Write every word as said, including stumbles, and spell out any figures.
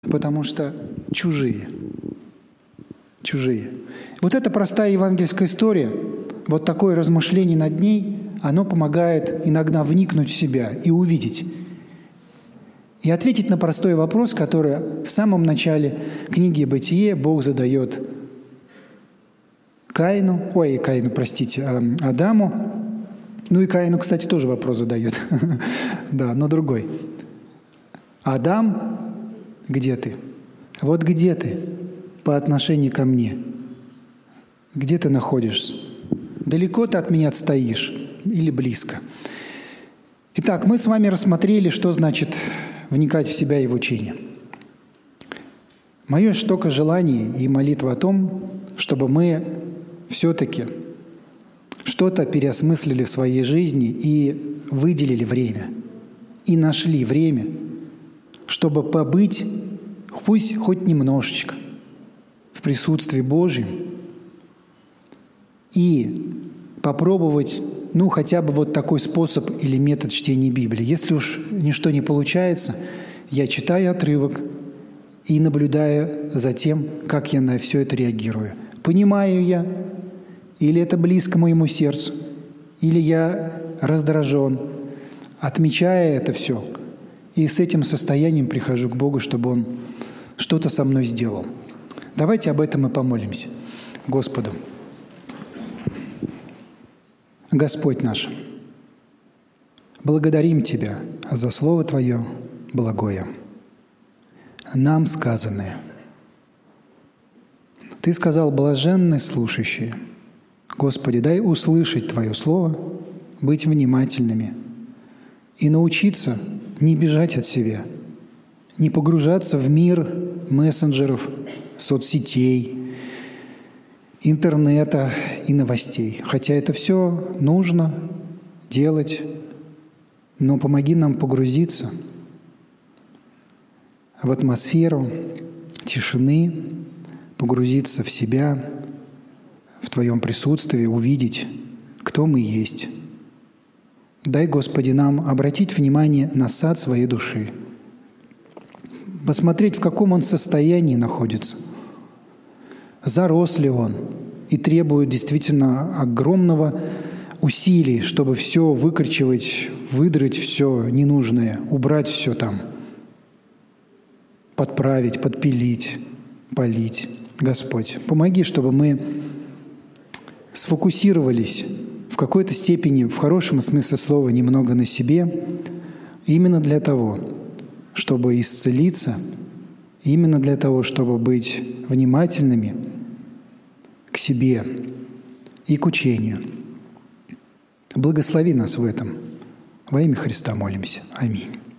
потому что чужие. Чужие. Вот эта простая евангельская история, вот такое размышление над ней, оно помогает иногда вникнуть в себя и увидеть, и ответить на простой вопрос, который в самом начале книги «Бытие» Бог задает Каину, ой, Каину, простите, Адаму. Ну и Каину, кстати, тоже вопрос задает. Да, но другой. Адам, где ты? Вот где ты по отношению ко мне? Где ты находишься? Далеко ты от меня отстоишь или близко? Итак, мы с вами рассмотрели, что значит вникать в себя и в учение. Мое ж только желание и молитва о том, чтобы мы все-таки что-то переосмыслили в своей жизни и выделили время, и нашли время, чтобы побыть, пусть хоть немножечко, в присутствии Божьем и попробовать, ну, хотя бы вот такой способ или метод чтения Библии. Если уж ничто не получается, я читаю отрывок и наблюдаю за тем, как я на все это реагирую. Понимаю я, или это близко моему сердцу, или я раздражен, отмечая это все, и с этим состоянием прихожу к Богу, чтобы Он что-то со мной сделал. Давайте об этом и помолимся Господу. Господь наш, благодарим Тебя за Слово Твое благое, нам сказанное. Ты сказал: блаженны слушающие. Господи, дай услышать Твое Слово, быть внимательными и научиться не бежать от себя, не погружаться в мир мессенджеров, соцсетей, интернета и новостей. Хотя это все нужно делать, но помоги нам погрузиться в атмосферу тишины, погрузиться в себя, в Твоем присутствии, увидеть, кто мы есть. Дай, Господи, нам обратить внимание на сад своей души, посмотреть, в каком он состоянии находится, зарос ли он и требует действительно огромного усилий, чтобы все выкорчевать, выдрать все ненужное, убрать все там, подправить, подпилить, полить. Господь, помоги, чтобы мы сфокусировались в какой-то степени, в хорошем смысле слова, немного на себе, именно для того, чтобы исцелиться, именно для того, чтобы быть внимательными к себе и к учению. Благослови нас в этом. Во имя Христа молимся. Аминь.